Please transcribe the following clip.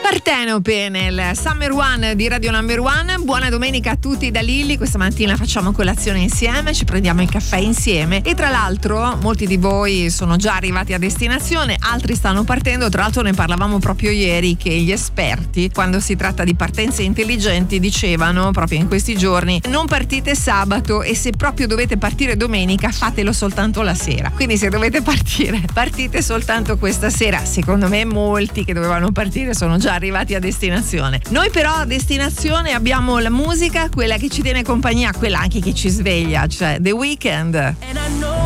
Partenope nel Summer One di Radio Number One. Buona domenica a tutti da Lilli. Questa mattina facciamo colazione insieme, ci prendiamo il caffè insieme e tra l'altro molti di voi sono già arrivati a destinazione, altri stanno partendo. Tra l'altro ne parlavamo proprio ieri che gli esperti, quando si tratta di partenze intelligenti, dicevano proprio in questi giorni: non partite sabato e se proprio dovete partire domenica fatelo soltanto la sera. Quindi se dovete partire, partite soltanto questa sera. Secondo me molti che dovevano partire sono già arrivati a destinazione. Noi però a destinazione abbiamo la musica, quella che ci tiene compagnia, quella anche che ci sveglia, cioè The Weeknd.